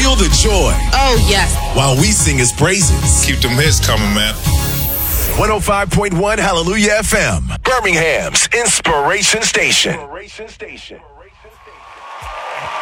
Feel the joy. Oh, yes. While we sing his praises. Keep them hits coming, man. 105.1 Hallelujah FM. Birmingham's Inspiration Station.